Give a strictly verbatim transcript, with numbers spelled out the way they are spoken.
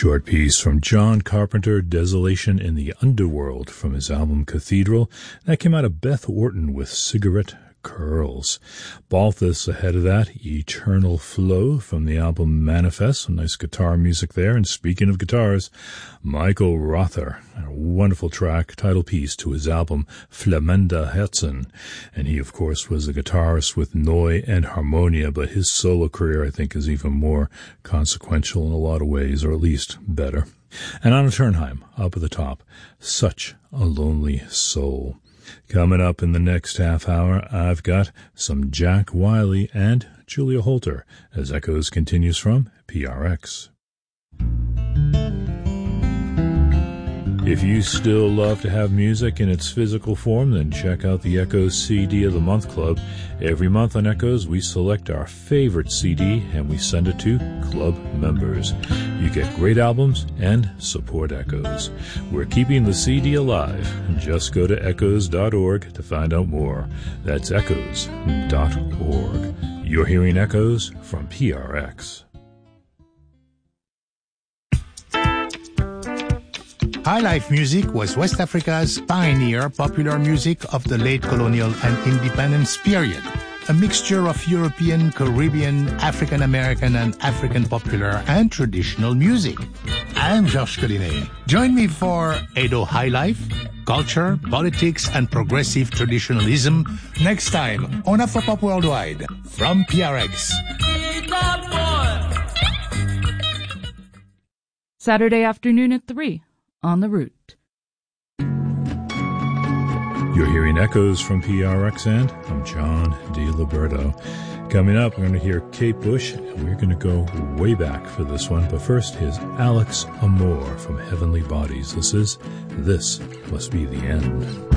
Short piece from John Carpenter, Desolation in the Underworld, from his album Cathedral. That came out of Beth Orton with Cigarette Curls. Balthus ahead of that, Eternal Flow, from the album Manifest. Some nice guitar music there. And speaking of guitars, Michael Rother, a wonderful track, title piece to his album Flammenda Herzen. And he, of course, was a guitarist with Neu! And Harmonia, but his solo career, I think, is even more consequential in a lot of ways, or at least better. And Anna Turnheim, up at the top, Such a Lonely Soul. Coming up in the next half hour, I've got some Jack Wiley and Julia Holter as Echoes continues from P R X. If you still love to have music in its physical form, then check out the Echoes C D of the Month Club. Every month on Echoes, we select our favorite C D and we send it to club members. You get great albums and support Echoes. We're keeping the C D alive. Just go to echoes dot org to find out more. That's echoes dot org. You're hearing Echoes from P R X. High Life Music was West Africa's pioneer popular music of the late colonial and independence period. A mixture of European, Caribbean, African American, and African popular and traditional music. I'm Georges Collinet. Join me for Edo High Life, culture, politics, and progressive traditionalism next time on Afropop Worldwide from P R X. Saturday afternoon at three. On the Route. You're hearing Echoes from P R X, and I'm John DiLiberto. Coming up, we're going to hear Kate Bush, and we're going to go way back for this one. But first, here's Alex Amour from Heavenly Bodies. This is This Must Be the End.